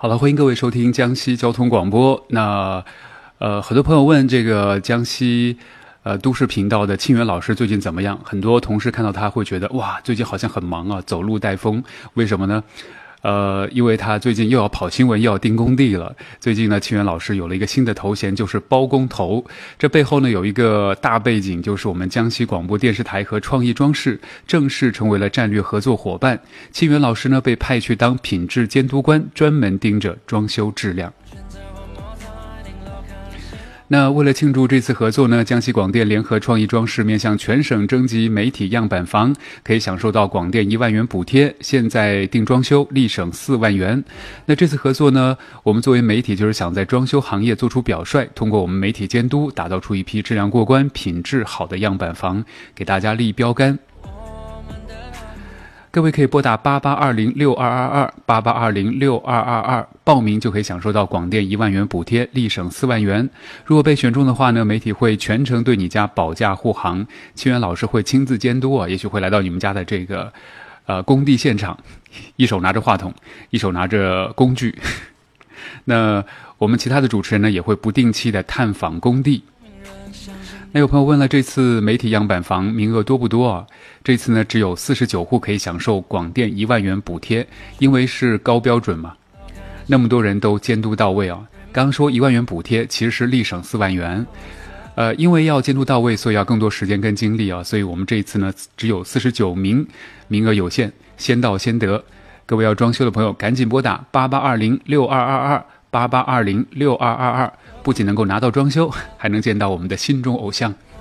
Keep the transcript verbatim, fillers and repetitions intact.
好了，欢迎各位收听江西交通广播。那呃，很多朋友问这个江西呃都市频道的庆元老师最近怎么样？很多同事看到他会觉得哇，最近好像很忙啊，走路带风。为什么呢？呃，因为他最近又要跑新闻，又要盯工地了。最近呢，庆元老师有了一个新的头衔，就是包工头。这背后呢，有一个大背景，就是我们江西广播电视台和创意装饰正式成为了战略合作伙伴。庆元老师呢，被派去当品质监督官，专门盯着装修质量。那为了庆祝这次合作呢，江西广电联合创意装饰面向全省征集媒体样板房，可以享受到广电一万元补贴，现在定装修立省四万元。那这次合作呢，我们作为媒体就是想在装修行业做出表率，通过我们媒体监督，打造出一批质量过关、品质好的样板房，给大家立标杆。各位可以拨打八八二零六二二二八八二零六二二二报名，就可以享受到广电一万元补贴，立省四万元。如果被选中的话呢，媒体会全程对你家保驾护航，庆元老师会亲自监督啊，也许会来到你们家的这个呃工地现场，一手拿着话筒，一手拿着工具。那我们其他的主持人呢，也会不定期的探访工地。那有朋友问了，这次媒体样板房名额多不多啊？这次呢，只有四十九户可以享受广电一万元补贴，因为是高标准嘛，那么多人都监督到位啊。刚说一万元补贴，其实是立省四万元。呃，因为要监督到位，所以要更多时间跟精力啊，所以我们这一次呢，只有四十九名，名额有限，先到先得。各位要装修的朋友，赶紧拨打八八二零六二二二八八二零六二二二，不仅能够拿到装修，还能见到我们的心中偶像。